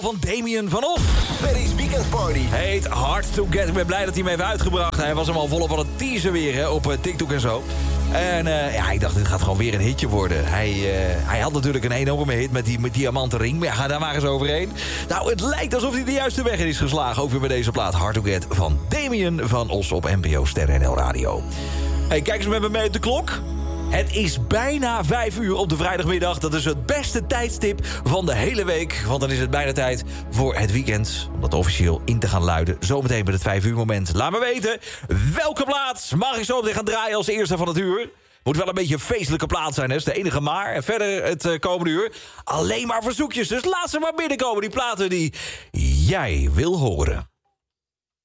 Van Damien van Os. Ferry's Weekend Party. Heet Hard to Get. Ik ben blij dat hij hem heeft uitgebracht. Hij was hem al volop aan het teasen weer hè, op TikTok en zo. En ik dacht, dit gaat gewoon weer een hitje worden. Hij had natuurlijk een enorme hit met die diamanten ring. Maar ja, daar waren ze overheen. Nou, het lijkt alsof hij de juiste weg in is geslagen. Ook weer bij deze plaat Hard to Get van Damien van Os op NPO Sterren NL Radio. Hey, kijk eens met me mee op de klok. Het is bijna 5 uur op de vrijdagmiddag. Dat is het beste tijdstip van de hele week. Want dan is het bijna tijd voor het weekend. Om dat officieel in te gaan luiden. Zometeen met het 5 uur moment. Laat me weten welke plaats mag ik zo meteen gaan draaien als eerste van het uur. Moet wel een beetje een feestelijke plaats zijn, hè? Dat is de enige maar. En verder het komende uur alleen maar verzoekjes. Dus laat ze maar binnenkomen, die platen die jij wil horen.